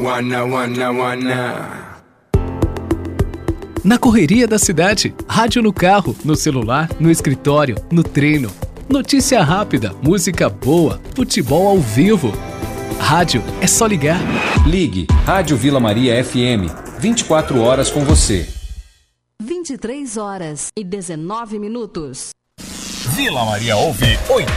Na correria da cidade, rádio no carro, no celular, no escritório, no treino. Notícia rápida, música boa, futebol ao vivo. Rádio é só ligar. Ligue Rádio Vila Maria FM, 24 horas com você. 23 horas e 19 minutos. Vila Maria ouve 8.